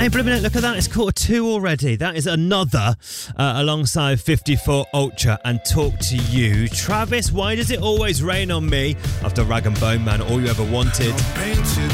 Hey, Blimmin', look at that. It's 2:45 already. That is another alongside 54 Ultra and Talk to You. Travis, why does it always rain on me? After Rag and Bone Man, All You Ever Wanted.